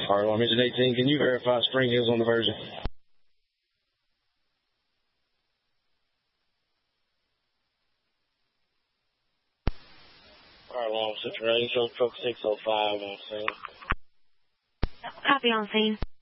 All right, well, I'm Engine 18. Can you verify Spring Hill's on the version? All right, well, I'm Central Range, Truck 605 on scene. Copy on scene.